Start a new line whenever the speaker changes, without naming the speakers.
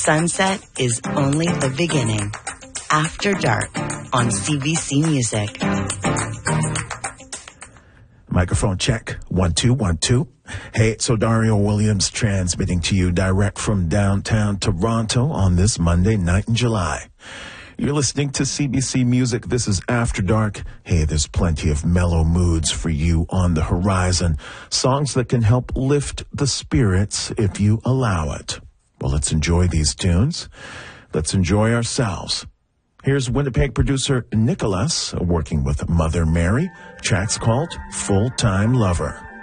Sunset is only the beginning. After Dark on CBC Music.
Microphone check. 1, 2, 1, 2. Hey, it's Dario Williams transmitting to you direct from downtown Toronto on this Monday night in July. You're listening to CBC Music. This is After Dark. Hey, there's plenty of mellow moods for you on the horizon. Songs that can help lift the spirits if you allow it. Well, let's enjoy these tunes. Let's enjoy ourselves. Here's Winnipeg producer Nicholas working with Mother Mary. Track's called Full-Time Lover.